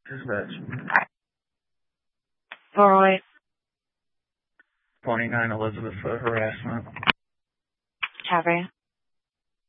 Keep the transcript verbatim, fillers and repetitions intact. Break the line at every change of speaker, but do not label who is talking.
Dispatch.
four oh eight.
twenty-nine Elizabeth for harassment.
Copy.